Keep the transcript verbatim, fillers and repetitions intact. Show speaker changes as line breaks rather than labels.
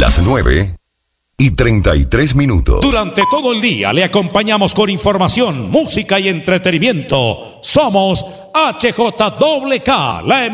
Las nueve y treinta y tres minutos.
Durante todo el día le acompañamos con información, música y entretenimiento. Somos H J K K, la